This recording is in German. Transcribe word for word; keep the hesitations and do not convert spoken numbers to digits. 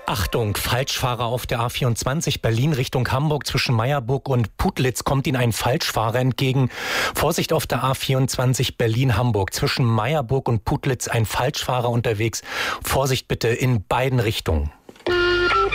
Achtung, Falschfahrer auf der A vierundzwanzig Berlin Richtung Hamburg zwischen Meierburg und Putlitz kommt Ihnen ein Falschfahrer entgegen. Vorsicht auf der A vierundzwanzig Berlin-Hamburg zwischen Meierburg und Putlitz ein Falschfahrer unterwegs. Vorsicht bitte in beiden Richtungen.